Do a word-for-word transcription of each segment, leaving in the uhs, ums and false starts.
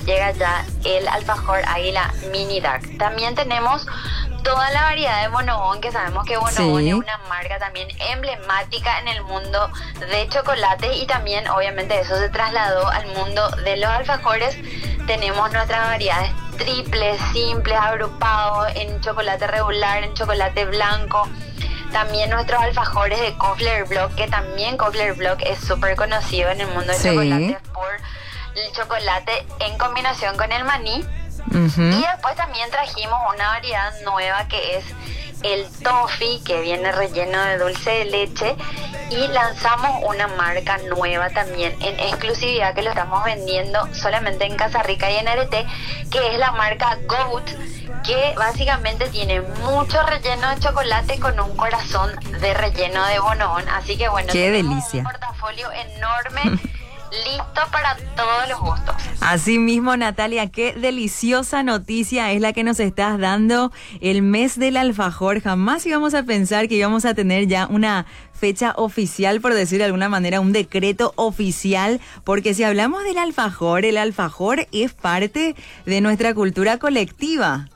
llega ya el alfajor águila mini dark. También tenemos toda la variedad de Bonobón, que sabemos que Bonobón Sí. es una marca también emblemática en el mundo de chocolate, y también obviamente eso se trasladó al mundo de los alfajores. Tenemos nuestras variedades triples, simples, agrupados en chocolate regular, en chocolate blanco. También nuestros alfajores de Kofler Block, que también Kofler Block es súper conocido en el mundo del Sí. chocolate por el chocolate en combinación con el maní. Ujú. Y después también trajimos una variedad nueva que es el toffee, que viene relleno de dulce de leche, y lanzamos una marca nueva también en exclusividad que lo estamos vendiendo solamente en Casa Rica y en Arete, que es la marca Goat, que básicamente tiene mucho relleno de chocolate con un corazón de relleno de Bonobón. Así que bueno, ¡Qué tenemos delicia! un portafolio enorme listo para todos los gustos. Así mismo, Natalia, qué deliciosa noticia es la que nos estás dando. El mes del alfajor, jamás íbamos a pensar que íbamos a tener ya una fecha oficial, por decir de alguna manera, un decreto oficial, porque si hablamos del alfajor, el alfajor es parte de nuestra cultura colectiva.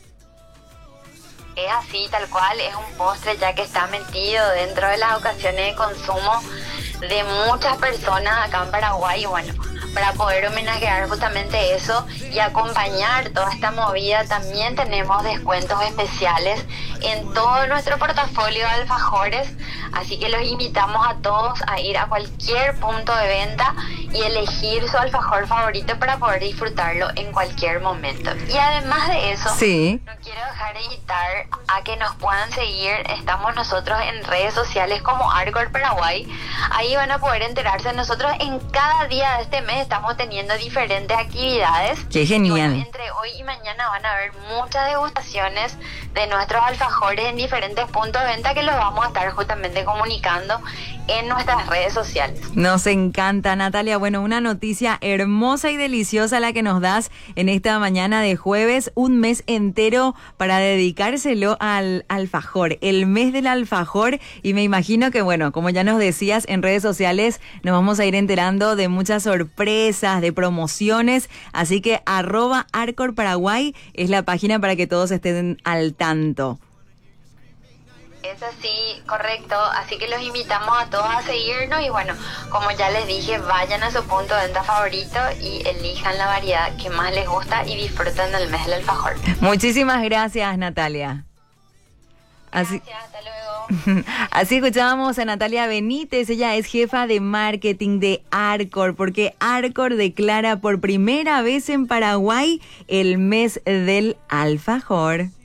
Es así, tal cual, es un postre ya que está metido dentro de las ocasiones de consumo de muchas personas acá en Paraguay. Y bueno, para poder homenajear justamente eso y acompañar toda esta movida, también tenemos descuentos especiales en todo nuestro portafolio de alfajores. Así que los invitamos a todos a ir a cualquier punto de venta y elegir su alfajor favorito para poder disfrutarlo en cualquier momento. Y además de eso, Sí. no quiero dejar de invitar a que nos puedan seguir. Estamos nosotros en redes sociales como Arcor Paraguay. Ahí van a poder enterarse. Nosotros en cada día de este mes estamos teniendo diferentes actividades. ¡Qué Y genial! bueno, entre hoy y mañana van a haber muchas degustaciones de nuestros alfajores en diferentes puntos de venta que los vamos a estar justamente comunicando en nuestras redes sociales. Nos encanta, Natalia. Bueno, una noticia hermosa y deliciosa la que nos das en esta mañana de jueves, un mes entero para dedicárselo al alfajor, el mes del alfajor, y me imagino que, bueno, como ya nos decías, en redes sociales nos vamos a ir enterando de muchas sorpresas, de promociones, así que arroba Arcor Paraguay es la página para que todos estén al tanto. Es así, correcto. Así que los invitamos a todos a seguirnos y bueno, como ya les dije, vayan a su punto de venta favorito y elijan la variedad que más les gusta y disfruten del mes del alfajor. Muchísimas gracias, Natalia. Así, Gracias, hasta luego. así escuchábamos a Natalia Benítez, ella es jefa de marketing de Arcor, porque Arcor declara por primera vez en Paraguay el mes del alfajor.